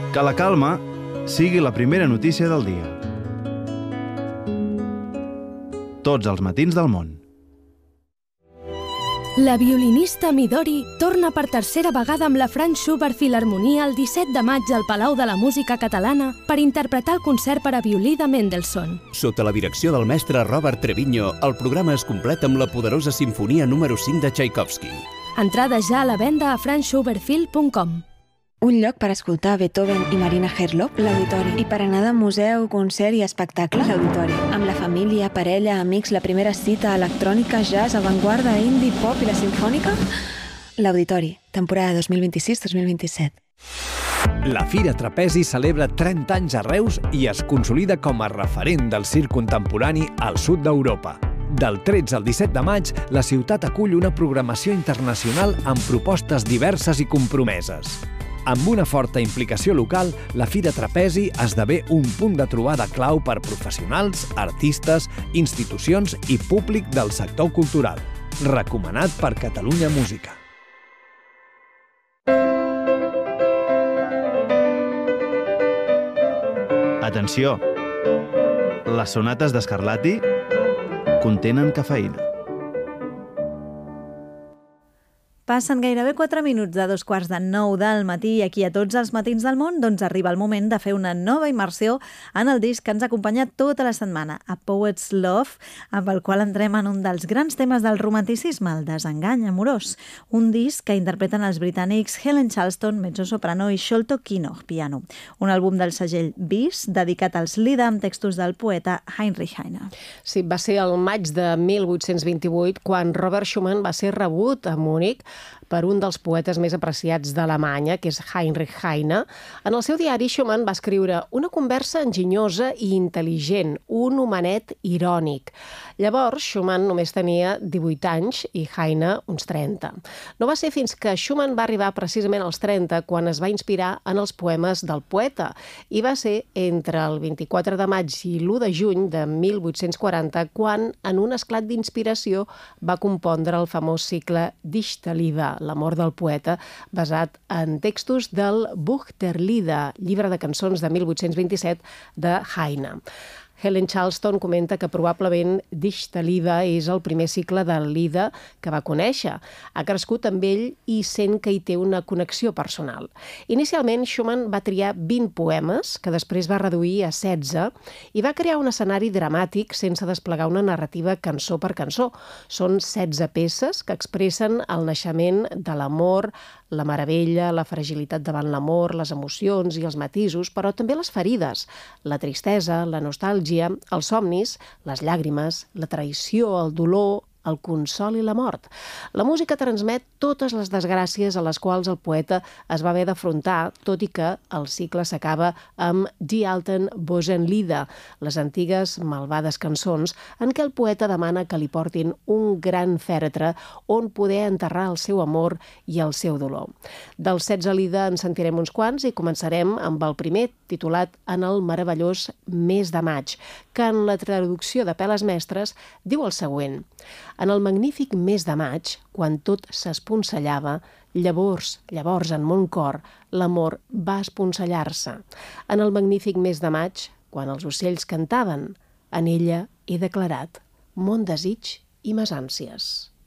Que la calma sigui la primera notícia del dia. Tots els matins del món. La violinista Midori torna per tercera vegada amb la Franz Schubert Filharmonia el 17 de maig al Palau de la Música Catalana per interpretar el concert per a violí de Mendelssohn. Sota la direcció del mestre Robert Trevino, el programa es completa amb la poderosa sinfonia número 5 de Tchaikovsky. Entrada ja a la venda a franzschubertfilm.com. Un lloc per escoltar Beethoven i Marina Herlop, l'Auditori. I per anar de museu, concert i espectacle, l'Auditori. Amb la família, parella, amics, la primera cita, electrònica, jazz, avantguarda, indie, pop i la simfònica, l'Auditori, temporada 2026-2027. La Fira Trapezi celebra 30 anys a Reus i es consolida com a referent del circ contemporani al sud d'Europa. Del 13 al 17 de maig, la ciutat acull una programació internacional amb propostes diverses i compromeses. Amb una forta implicació local, la Fira Trapezi esdevé un punt de trobada clau per professionals, artistes, institucions i públic del sector cultural. Recomanat per Catalunya Música. Atenció! Les sonates d'Scarlatti contenen cafeïna. Passen gairebé 4 minuts de 8:45 del matí i aquí a Tots els matins del món doncs arriba el moment de fer una nova immersió en el disc que ens acompanya tota la setmana, A Poet's Love, amb el qual entrem en un dels grans temes del romanticisme, el desengany amorós. Un disc que interpreten els britànics Helen Charleston, mezzosoprano, i Sholto Kinnock, piano. Un àlbum del segell Bis, dedicat als Lieder amb textos del poeta Heinrich Heine. Sí, va ser el maig de 1828 quan Robert Schumann va ser rebut a Múnich per un dels poetes més apreciats d'Alemanya, que és Heinrich Heine. En el seu diari, Schumann va escriure una conversa enginyosa i intel·ligent, un homenet irònic. Llavors, Schumann només tenia 18 anys i Heine uns 30. No va ser fins que Schumann va arribar precisament als 30 quan es va inspirar en els poemes del poeta i va ser entre el 24 de maig i l'1 de juny de 1840 quan, en un esclat d'inspiració, va compondre el famós cicle Dichterlieder, l'amor del poeta, basat en textos del Buch der Lieder, llibre de cançons de 1827 de Heine. Helen Charleston comenta que probablement Dichterlieder és el primer cicle del Lieder que va conèixer. Ha crescut amb ell i sent que hi té una connexió personal. Inicialment, Schumann va triar 20 poemes, que després va reduir a 16, i va crear un escenari dramàtic sense desplegar una narrativa cançó per cançó. Són 16 peces que expressen el naixement de l'amor, la meravella, la fragilitat davant l'amor, les emocions i els matisos, però també les ferides, la tristesa, la nostàlgia, els somnis, les llàgrimes, la traïció, el dolor, el consol i la mort. La música transmet totes les desgràcies a les quals el poeta es va haver d'afrontar, tot i que el cicle s'acaba amb Die alten bösen Lieder, les antigues malvades cançons, en què el poeta demana que li portin un gran fèretre on poder enterrar el seu amor i el seu dolor. Dels 16 Lieder en sentirem uns quants i començarem amb el primer, titulat En el meravellós mes de maig, que en la traducció de Peles Mestres diu el següent: en el magnífic mes de maig, quan tot s'esponsellava, llavors, en mon cor, l'amor va esponsellar-se. En el magnífic mes de maig, quan els ocells cantaven, en ella he declarat mon desig i mes ànsies.